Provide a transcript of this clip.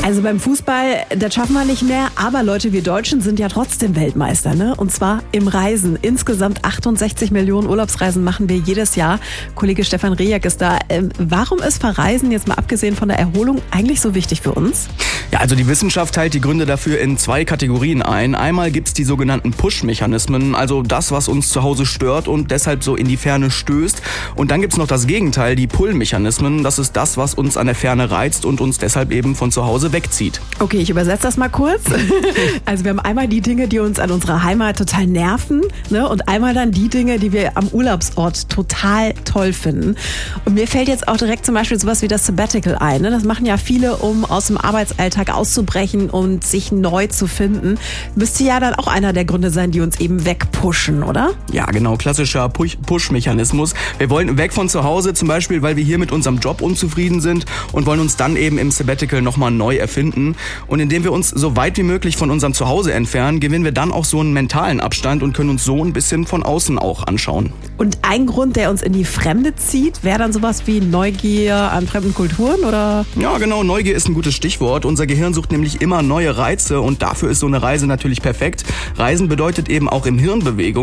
Also beim Fußball, das schaffen wir nicht mehr, aber Leute, wir Deutschen sind ja trotzdem Weltmeister, ne? Und zwar im Reisen. Insgesamt 68 Millionen Urlaubsreisen machen wir jedes Jahr. Kollege Stefan Rejak ist da. Warum ist Verreisen, jetzt mal abgesehen von der Erholung, eigentlich so wichtig für uns? Ja, also die Wissenschaft teilt die Gründe dafür in 2 Kategorien ein. Einmal gibt's die sogenannten Push-Mechanismen, also das, was uns zu Hause stört und deshalb so in die Ferne stößt. Und dann gibt's noch das Gegenteil, die Pull-Mechanismen. Das ist das, was uns an der Ferne reizt und uns deshalb eben von zu Hause wegzieht. Okay, ich übersetze das mal kurz. Also wir haben einmal die Dinge, die uns an unserer Heimat total nerven, ne? Und einmal dann die Dinge, die wir am Urlaubsort total toll finden. Und mir fällt jetzt auch direkt zum Beispiel sowas wie das Sabbatical ein, ne? Das machen ja viele, um aus dem Arbeitsalltag auszubrechen und sich neu zu finden. Müsste ja dann auch einer der Gründe sein, die uns eben wegpushen, oder? Ja, genau, klassischer Push-Mechanismus. Wir wollen weg von zu Hause, zum Beispiel, weil wir hier mit unserem Job unzufrieden sind und wollen uns dann eben im Sabbatical nochmal neu erfinden. Und indem wir uns so weit wie möglich von unserem Zuhause entfernen, gewinnen wir dann auch so einen mentalen Abstand und können uns so ein bisschen von außen auch anschauen. Und ein Grund, der uns in die Fremde zieht, wäre dann sowas wie Neugier an fremden Kulturen, oder? Ja, genau, Neugier ist ein gutes Stichwort. Unser Gehirn sucht nämlich immer neue Reize und dafür ist so eine Reise natürlich perfekt. Reisen bedeutet eben auch im Hirn Bewegung.